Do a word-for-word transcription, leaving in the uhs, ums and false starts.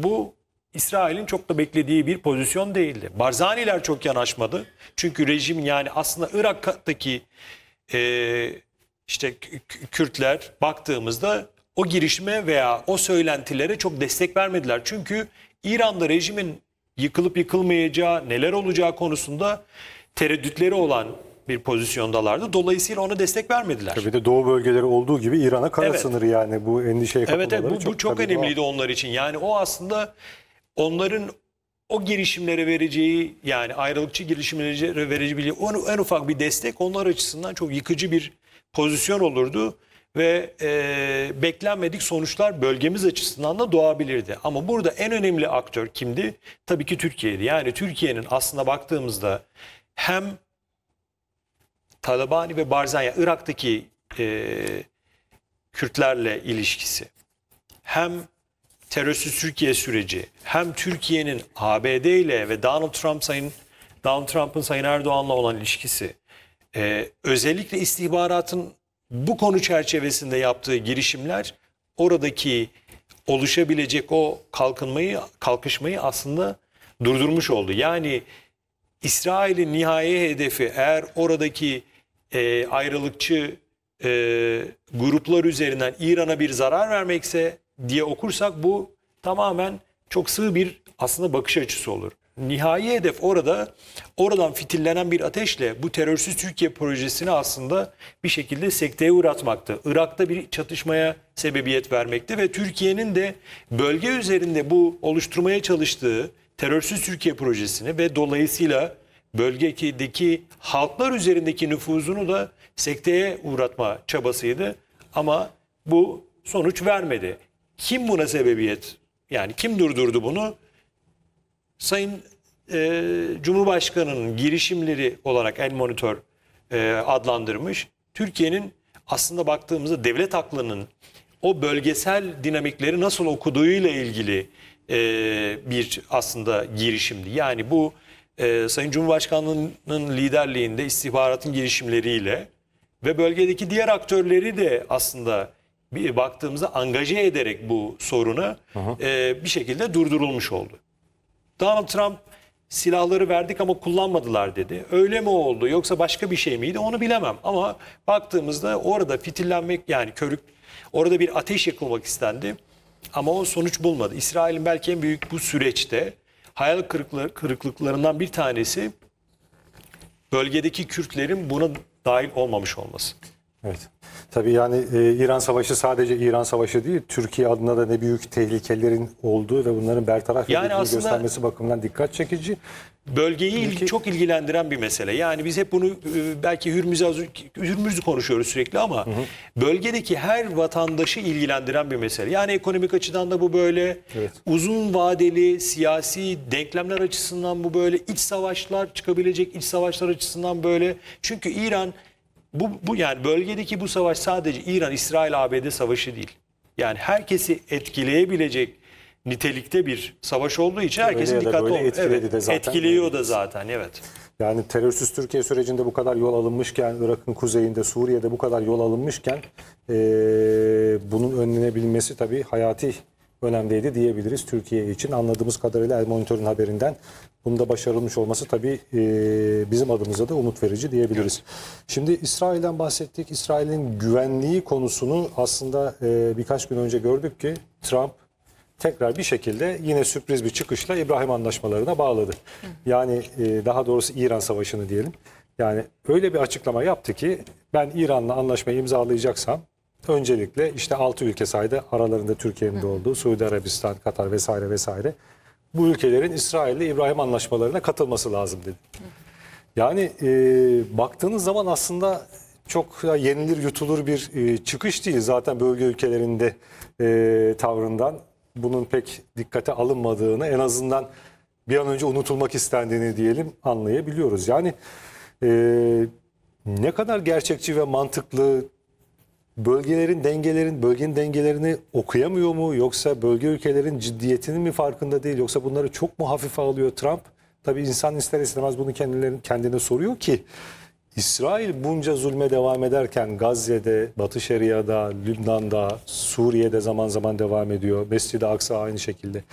bu İsrail'in çok da beklediği bir pozisyon değildi. Barzaniler çok yanaşmadı. Çünkü rejim, yani aslında Irak'taki e, işte Kürtler baktığımızda o girişime veya o söylentilere çok destek vermediler. Çünkü İran'da rejimin yıkılıp yıkılmayacağı, neler olacağı konusunda tereddütleri olan bir pozisyondalardı. Dolayısıyla ona destek vermediler. Tabii de Doğu bölgeleri olduğu gibi İran'a kara Evet. sınırı, yani bu endişeye kapılmaları Evet, evet, bu çok, bu çok tabii önemliydi doğal. onlar için. Yani o aslında onların o girişimlere vereceği, yani ayrılıkçı girişimlere vereceği en ufak bir destek onlar açısından çok yıkıcı bir pozisyon olurdu ve e, beklenmedik sonuçlar bölgemiz açısından da doğabilirdi. Ama burada en önemli aktör kimdi? Tabii ki Türkiye'ydi. Yani Türkiye'nin aslında baktığımızda hem Talabani ve Barzani, Irak'taki e, Kürtlerle ilişkisi, hem terörsüz Türkiye süreci, hem Türkiye'nin A B D ile ve Donald Trump sayın Donald Trump'ın Sayın Erdoğan'la olan ilişkisi, e, özellikle istihbaratın bu konu çerçevesinde yaptığı girişimler oradaki oluşabilecek o kalkınmayı, kalkışmayı aslında durdurmuş oldu. Yani İsrail'in nihai hedefi eğer oradaki e, ayrılıkçı e, gruplar üzerinden İran'a bir zarar vermekse diye okursak bu tamamen çok sığ bir aslında bakış açısı olur. Nihai hedef orada, oradan fitillenen bir ateşle bu terörsüz Türkiye projesini aslında bir şekilde sekteye uğratmaktı. Irak'ta bir çatışmaya sebebiyet vermekti ve Türkiye'nin de bölge üzerinde bu oluşturmaya çalıştığı terörsüz Türkiye projesini ve dolayısıyla bölgedeki halklar üzerindeki nüfuzunu da sekteye uğratma çabasıydı. Ama bu sonuç vermedi. Kim buna sebebiyet, yani kim durdurdu bunu? Sayın e, Cumhurbaşkanı'nın girişimleri olarak El Monitor e, adlandırmış. Türkiye'nin aslında baktığımızda devlet aklının o bölgesel dinamikleri nasıl okuduğuyla ilgili e, bir aslında girişimdi. Yani bu e, Sayın Cumhurbaşkanı'nın liderliğinde istihbaratın girişimleriyle ve bölgedeki diğer aktörleri de aslında bir baktığımızda angaje ederek bu soruna e, bir şekilde durdurulmuş oldu. Donald Trump silahları verdik ama kullanmadılar dedi. Öyle mi oldu yoksa başka bir şey miydi onu bilemem. Ama baktığımızda orada fitillenmek, yani körük, orada bir ateş yakılmak istendi. Ama o sonuç bulmadı. İsrail'in belki en büyük bu süreçte hayal kırıklığı, kırıklıklarından bir tanesi bölgedeki Kürtlerin buna dahil olmamış olması. Evet. Tabii yani e, İran Savaşı sadece İran Savaşı değil, Türkiye adına da ne büyük tehlikelerin olduğu ve bunların bertaraf Yani edildiğini aslında göstermesi bakımından dikkat çekici. Bölgeyi il- Ülke- çok ilgilendiren bir mesele. Yani biz hep bunu e, belki Hürmüz'ü az- Hürmüz'ü konuşuyoruz sürekli ama hı hı. bölgedeki her vatandaşı ilgilendiren bir mesele. Yani ekonomik açıdan da bu böyle, Evet. uzun vadeli siyasi denklemler açısından bu böyle, iç savaşlar çıkabilecek iç savaşlar açısından böyle. Çünkü İran bu, bu yani bölgedeki bu savaş sadece İran-İsrail A B D savaşı değil. Yani herkesi etkileyebilecek nitelikte bir savaş olduğu için herkesin Öyle ya da dikkatli böyle olması. etkiledi Evet, de zaten. etkiliyor da zaten, evet. Yani terörsüz Türkiye sürecinde bu kadar yol alınmışken, Irak'ın kuzeyinde, Suriye'de bu kadar yol alınmışken e, bunun önlenebilmesi tabii hayati önemdeydi diyebiliriz Türkiye için. Anladığımız kadarıyla El Monitor'un haberinden bunda başarılmış olması tabii e, bizim adımıza da umut verici diyebiliriz. Evet. Şimdi İsrail'den bahsettik. İsrail'in güvenliği konusunu aslında e, birkaç gün önce gördük ki Trump tekrar bir şekilde yine sürpriz bir çıkışla İbrahim Anlaşmalarına bağladı. Yani e, daha doğrusu İran Savaşı'nı diyelim. Yani öyle bir açıklama yaptı ki ben İran'la anlaşmayı imzalayacaksam öncelikle işte altı ülke saydı, aralarında Türkiye'nin de olduğu Suudi Arabistan, Katar vesaire vesaire. Bu ülkelerin İsrail'le İbrahim Anlaşmalarına katılması lazım dedi. Yani e, baktığınız zaman aslında çok ya, yenilir yutulur bir e, çıkış değil zaten bölge ülkelerinde e, tavrından. Bunun pek dikkate alınmadığını, en azından bir an önce unutulmak istendiğini diyelim anlayabiliyoruz. Yani e, ne kadar gerçekçi ve mantıklı, bölgelerin dengelerin bölgenin dengelerini okuyamıyor mu, yoksa bölge ülkelerin ciddiyetinin mi farkında değil, yoksa bunları çok mu hafife alıyor Trump? Tabii insan ister istemez bunu kendilerine, kendine soruyor ki İsrail bunca zulme devam ederken Gazze'de, Batı Şeria'da, Lübnan'da, Suriye'de zaman zaman devam ediyor. Mescid-i Aksa aynı şekilde.